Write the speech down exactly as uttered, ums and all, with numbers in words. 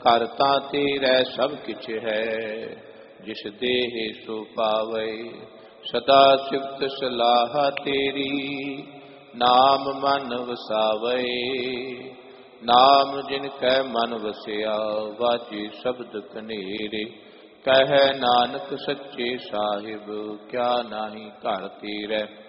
घर तां तेरै सब किछ है। जिस देह सो पावै सदा सिफत सलाह तेरी। नाम मन वसावै नाम जिन कै मन वसिया। वाजे शब्द कनेरे कह नानक सच्चे साहिब। क्या नाही घर तेरै